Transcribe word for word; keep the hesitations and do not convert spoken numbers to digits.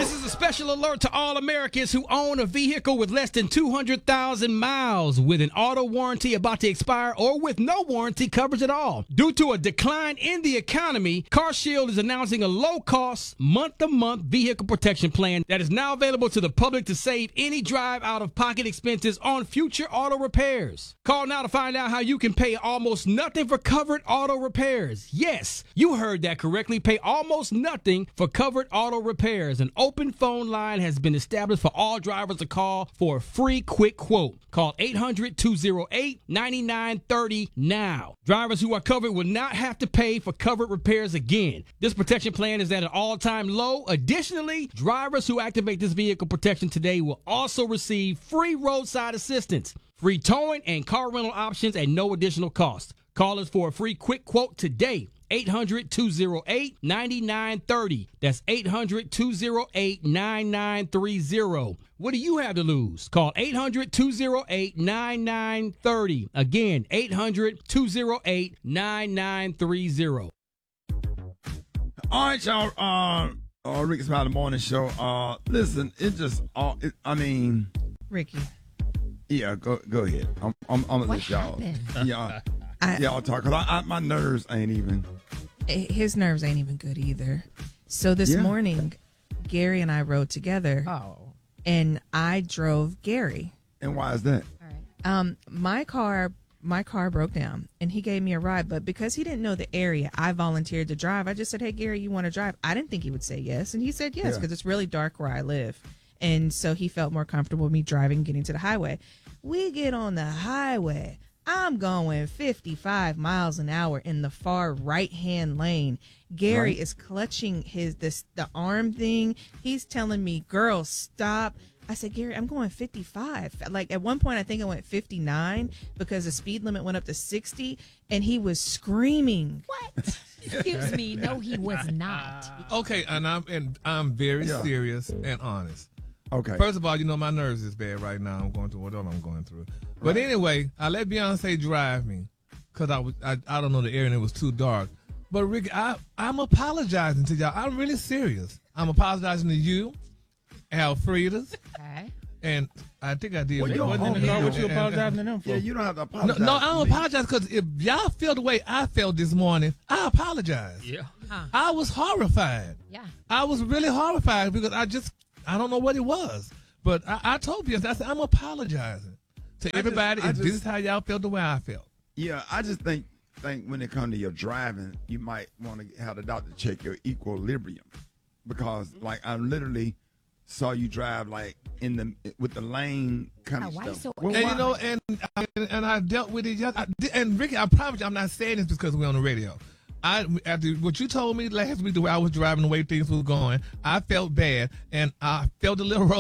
This is a special alert to all Americans who own a vehicle with less than two hundred thousand miles with an auto warranty about to expire or with no warranty coverage at all. Due to a decline in the economy, CarShield is announcing a low-cost, month-to-month vehicle protection plan that is now available to the public to save any drive out-of-pocket expenses on future auto repairs. Call now to find out how you can pay almost nothing for covered auto repairs. Yes, you heard that correctly. Pay almost nothing for covered auto repairs. An open phone line has been established for all drivers to call for a free quick quote. Call eight hundred, two oh eight, nine nine three oh now. Drivers who are covered will not have to pay for covered repairs again. This protection plan is at an all-time low. Additionally, drivers who activate this vehicle protection today will also receive free roadside assistance, free towing, and car rental options at no additional cost. Call us for a free quick quote today. eight hundred, two oh eight, nine nine three oh. That's eight hundred, two oh eight, nine nine three oh. What do you have to lose? Call eight hundred, two oh eight, nine nine three oh. Again, eight hundred, two oh eight, nine nine three oh. All right, y'all. Uh, uh, Ricky Smiley Morning Show. Uh, listen, it just, uh, it, I mean, Ricky. Yeah, go go ahead. I'm, I'm, I'm gonna What let y'all. happened? Yeah, I- y'all talk. Cause I, I, my nerves ain't even. His nerves ain't even good either. So this Yeah. morning, Gary and I rode together. Oh. And I drove Gary. And why is that? Um, my car, my car broke down, and he gave me a ride. But because he didn't know the area, I volunteered to drive. I just said, "Hey, Gary, you want to drive?" I didn't think he would say yes, and he said yes Yeah. because it's really dark where I live, and so he felt more comfortable with me driving, getting to the highway. We get on the highway. I'm going fifty-five miles an hour in the far right-hand lane. Gary Right. is clutching his this the arm thing. He's telling me, "Girl, stop." I said, "Gary, I'm going fifty-five." Like at one point, I think I went fifty-nine because the speed limit went up to sixty, and he was screaming. What? Excuse me. No, he was not. Okay, and I'm and I'm very Yeah. serious and honest. Okay. First of all, you know my nerves is bad right now. I'm going through what I'm going through. But anyway, I let Beyonce drive me because I was I, I don't know the area and it was too dark. But Ricky, I I'm apologizing to y'all. I'm really serious. I'm apologizing to you, Alfreda's, Okay. and I think I did. Well, you don't wasn't own in the it. car What with you and- and- apologizing to them for? Yeah, you don't have to No, apologize. no, I to don't me. apologize because if y'all feel the way I felt this morning, I apologize. Yeah. Huh. I was horrified. Yeah. I was really horrified because I just, I don't know what it was. But I, I told you, I said, I'm apologizing to just- everybody I if this just- is how y'all felt the way I felt. Yeah, I just think think when it comes to your driving, you might want to have the doctor check your equilibrium because, like, I literally saw you drive like in the with the lane kind Oh, of why stuff. so- Well, And why? you know, and I, and I dealt with it. yes- I did- And Ricky, I promise you, I'm not saying this because we're on the radio. I after what you told me last week, the way I was driving, the way things was going, I felt bad, and I felt a little road